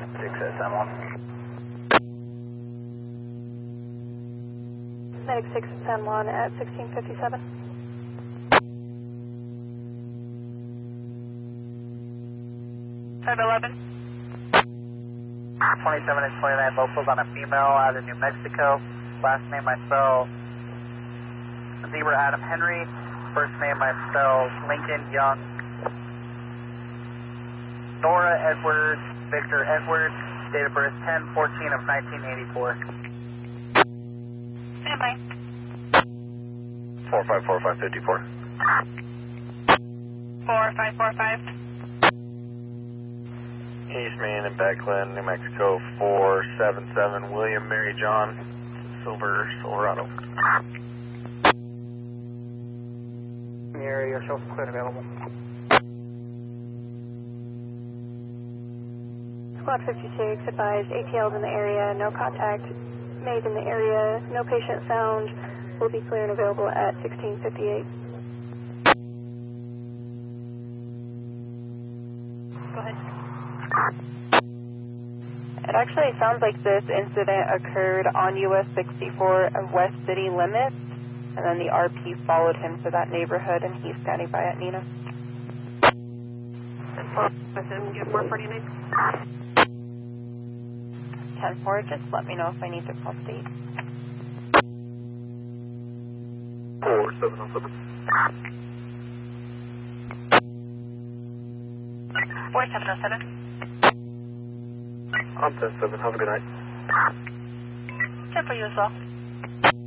Medic 6 at San Juan. Medic 6 at San Juan at 1657. 511. 27 and 29 locals on a female out of New Mexico. Last name I spell Zebra Adam Henry. First name I spell Lincoln Young. Nora Edwards, Victor Edwards. Date of birth 10/14 of 1984. Stand by. 454554. 4545. East Main and Beckland, New Mexico, 477, William Mary John, Silverado. Area shows clear available. Squad 56 advised ATLs in the area, no contact made in the area, no patient found, will be clear and available at 1658. Go ahead. It actually sounds like this incident occurred on US 64 of West City limits, and then the RP followed him to that neighborhood, and he's standing by at Nina. With him, give 449. 10-4, just let me know if I need to call state. 4707. 4707. I'm 10-7, have a good night. 10 for you as well.